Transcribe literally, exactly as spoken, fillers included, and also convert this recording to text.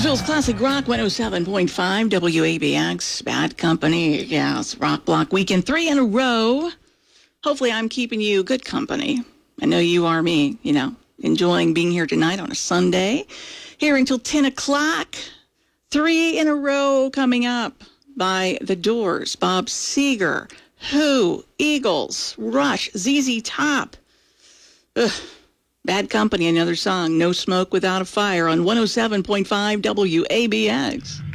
Brownsville's Classic Rock one oh seven point five W A B X. Bad Company. Yes, Rock Block Weekend. Three in a row. Hopefully I'm keeping you good company. I know you are me, you know, enjoying being here tonight on a Sunday. Here until ten o'clock. Three in a row coming up by The Doors, Bob Seger, Who, Eagles, Rush, Z Z Top. Ugh. Bad Company, another song, No Smoke Without a Fire on one oh seven point five W A B X.